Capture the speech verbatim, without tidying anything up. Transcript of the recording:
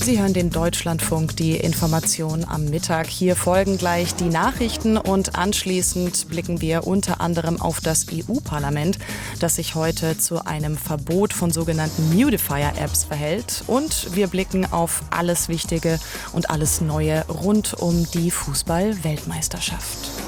Sie hören den Deutschlandfunk, die Information am Mittag. Hier folgen gleich die Nachrichten und anschließend blicken wir unter anderem auf das E U-Parlament, das sich heute zu einem Verbot von sogenannten Mudifier-Apps verhält. Und wir blicken auf alles Wichtige und alles Neue rund um die Fußball-Weltmeisterschaft.